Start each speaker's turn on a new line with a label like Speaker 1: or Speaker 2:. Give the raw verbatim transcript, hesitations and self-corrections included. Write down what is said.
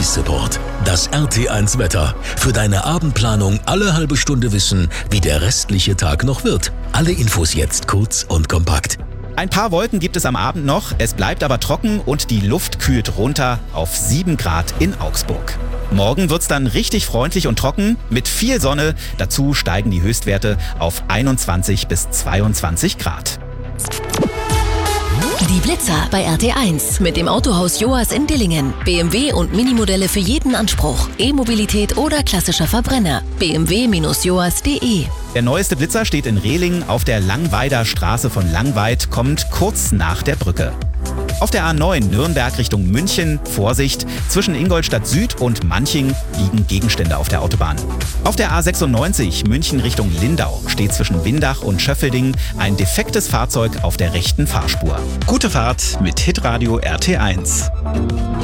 Speaker 1: Support. Das R T eins Wetter. Für deine Abendplanung alle halbe Stunde wissen, wie der restliche Tag noch wird. Alle Infos jetzt kurz und kompakt.
Speaker 2: Ein paar Wolken gibt es am Abend noch, es bleibt aber trocken und die Luft kühlt runter auf sieben Grad in Augsburg. Morgen wird's dann richtig freundlich und trocken mit viel Sonne. Dazu steigen die Höchstwerte auf einundzwanzig bis zweiundzwanzig Grad.
Speaker 3: Die Blitzer bei R T eins mit dem Autohaus Joas in Dillingen. B M W und Minimodelle für jeden Anspruch. E-Mobilität oder klassischer Verbrenner. b m w Bindestrich joas punkt de.
Speaker 2: Der neueste Blitzer steht in Rehling auf der Langweider Straße von Langweid, kommt kurz nach der Brücke. Auf der A neun Nürnberg Richtung München, Vorsicht, zwischen Ingolstadt Süd und Manching liegen Gegenstände auf der Autobahn. Auf der A sechsundneunzig München Richtung Lindau steht zwischen Windach und Schöffelding ein defektes Fahrzeug auf der rechten Fahrspur.
Speaker 4: Gute Fahrt mit Hitradio R T eins.